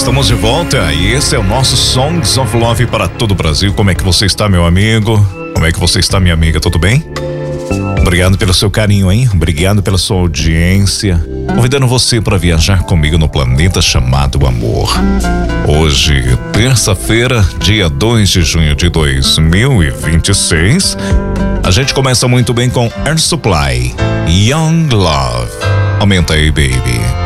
estamos de volta e esse é o nosso Songs of Love para todo o Brasil. Como é que você está, meu amigo? Como é que você está, minha amiga? Tudo bem? Obrigado pelo seu carinho, hein? Obrigado pela sua audiência. Convidando você para viajar comigo no planeta chamado Amor. Hoje, terça-feira, dia 2 de junho de 2026. A gente começa muito bem com Air Supply, Young Love. Aumenta aí, baby.